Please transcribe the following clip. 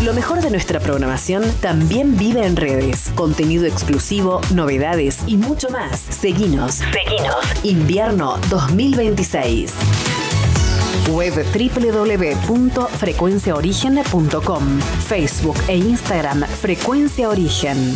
Lo mejor de nuestra programación también vive en redes. Contenido exclusivo, novedades y mucho más. Seguinos. Invierno 2026. Web www.frecuenciaorigen.com. Facebook e Instagram Frecuencia Origen.